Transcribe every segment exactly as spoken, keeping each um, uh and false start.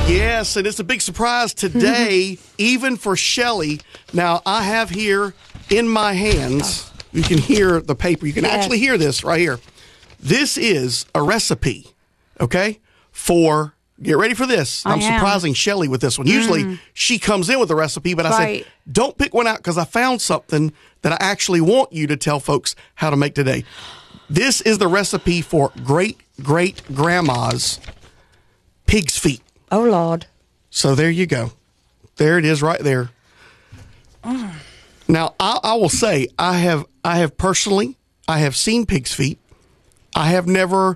Yes, and it's a big surprise today, even for Shelly. Now, I have here in my hands, you can hear the paper. You can Yes. actually hear this right here. This is a recipe, okay, for, get ready for this. I I'm am. surprising Shelly with this one. Usually, Mm. she comes in with a recipe, but I Right. said, don't pick one out because I found something that I actually want you to tell folks how to make today. This is the recipe for great-great-grandma's pig's feet. Oh, Lord. So there you go. There it is right there. Mm. Now, I, I will say, I have I have personally, I have seen pig's feet. I have never,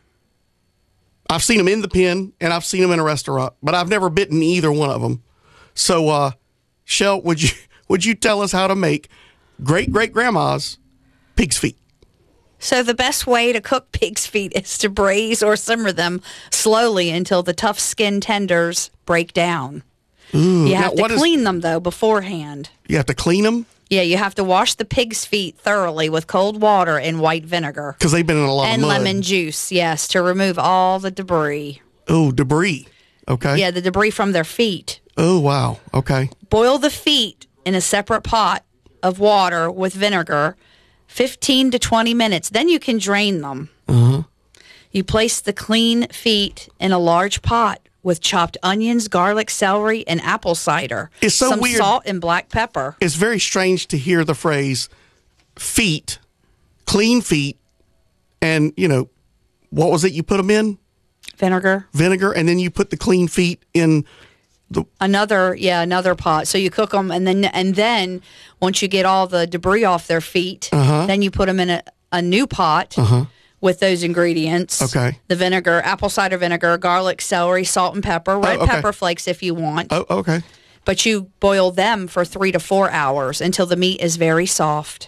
I've seen them in the pen, and I've seen them in a restaurant, but I've never bitten either one of them. So, uh, Shell, would you would you tell us how to make great-great-grandma's pig's feet? So the best way to cook pig's feet is to braise or simmer them slowly until the tough skin tenders break down. Ooh, You have now, what to is- clean them, though, beforehand. You have to clean them? Yeah, you have to wash the pig's feet thoroughly with cold water and white vinegar. Because they've been in a lot And of mud. lemon juice, yes, to remove all the debris. Oh, debris. Okay. Yeah, the debris from their feet. Oh, wow. Okay. Boil the feet in a separate pot of water with vinegar fifteen to twenty minutes. Then you can drain them. Uh-huh. You place the clean feet in a large pot with chopped onions, garlic, celery, and apple cider. It's so some weird. salt and black pepper. It's very strange to hear the phrase feet, clean feet, and, you know, what was it you put them in? Vinegar. Vinegar, and then you put the clean feet in the... Another, yeah, another pot. So you cook them, and then and then once you get all the debris off their feet, Uh-huh. then you put them in a, a new pot Uh-huh. with those ingredients. Okay. The vinegar, apple cider vinegar, garlic, celery, salt, and pepper, red Oh, okay. pepper flakes if you want. Oh, okay. But you boil them for three to four hours until the meat is very soft.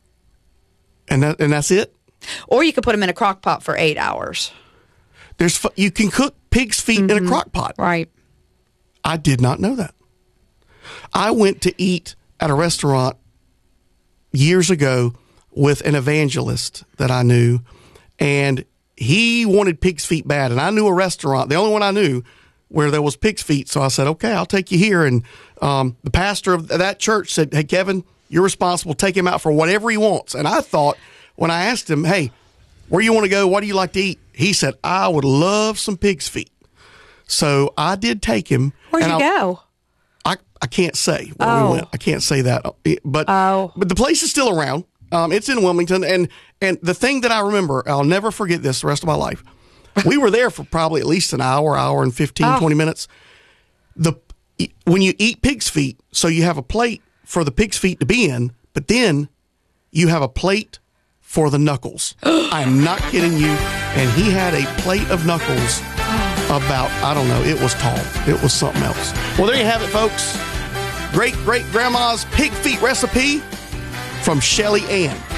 And that and that's it? Or you could put them in a crock pot for eight hours. There's fu- You can cook pig's feet in a crock pot. Right. I did not know that. I went to eat at a restaurant years ago with an evangelist that I knew, and he wanted pig's feet bad. And I knew a restaurant, the only one I knew, where there was pig's feet. So I said, okay, I'll take you here. And um, the pastor of that church said, hey, Kevin, you're responsible. Take him out for whatever he wants. And I thought, when I asked him, hey, where you want to go? What do you like to eat? He said, I would love some pig's feet. So I did take him. Where'd and you I, go? I, I can't say where Oh. we went. I can't say that. But Oh. but the place is still around. Um, it's in Wilmington. And, and the thing that I remember, I'll never forget this the rest of my life. We were there for probably at least an hour, hour and fifteen, Oh. twenty minutes. The When you eat pig's feet, so you have a plate for the pig's feet to be in, but then you have a plate for the knuckles. I'm not kidding you. And he had a plate of knuckles about, I don't know, it was tall. It was something else. Well, there you have it, folks. Great, great grandma's pig feet recipe from Shelly Ann.